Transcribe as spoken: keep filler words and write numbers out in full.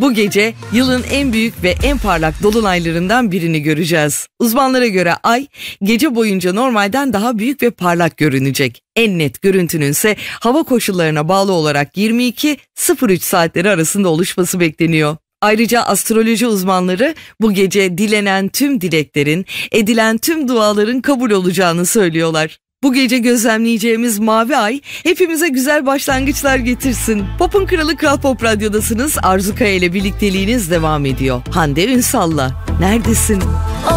Bu gece yılın en büyük ve en parlak dolunaylarından birini göreceğiz. Uzmanlara göre ay gece boyunca normalden daha büyük ve parlak görünecek. En net görüntünün ise hava koşullarına bağlı olarak yirmi iki sıfır üç saatleri arasında oluşması bekleniyor. Ayrıca astroloji uzmanları bu gece dilenen tüm dileklerin, edilen tüm duaların kabul olacağını söylüyorlar. Bu gece gözlemleyeceğimiz mavi ay hepimize güzel başlangıçlar getirsin. Pop'un kralı Kral Pop Radyo'dasınız. Arzu Kaya ile birlikteliğiniz devam ediyor. Hande Ünsal'la Neredesin?